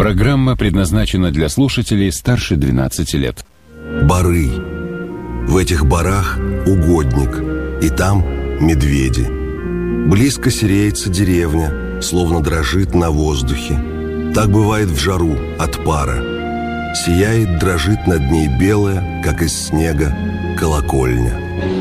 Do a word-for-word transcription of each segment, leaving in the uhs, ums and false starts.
Программа предназначена для слушателей старше двенадцати лет. Бары. В этих барах угодник, и там медведи. Близко сереется деревня, словно дрожит на воздухе. Так бывает в жару от пара. Сияет, дрожит над ней белая, как из снега, колокольня.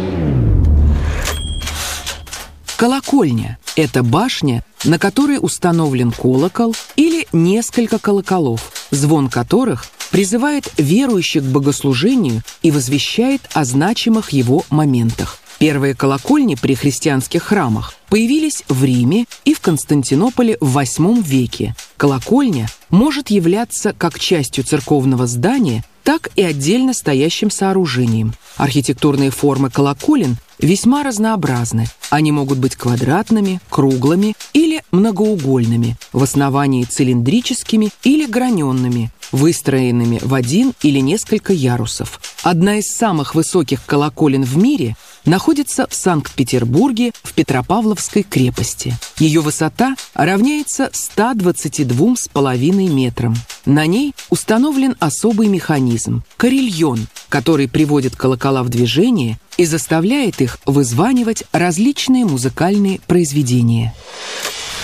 Колокольня – это башня, на которой установлен колокол или несколько колоколов, звон которых призывает верующих к богослужению и возвещает о значимых его моментах. Первые колокольни при христианских храмах появились в Риме и в Константинополе в восьмом веке. Колокольня может являться как частью церковного здания, так и отдельно стоящим сооружением. Архитектурные формы колоколен весьма разнообразны. Они могут быть квадратными, круглыми или многоугольными, в основании цилиндрическими или граненными, выстроенными в один или несколько ярусов. Одна из самых высоких колоколен в мире находится в Санкт-Петербурге в Петропавловской крепости. Ее высота равняется ста двадцати двум с половиной метрам. На ней установлен особый механизм – карильон, который приводит колокола в движение и заставляет их вызванивать различные музыкальные произведения.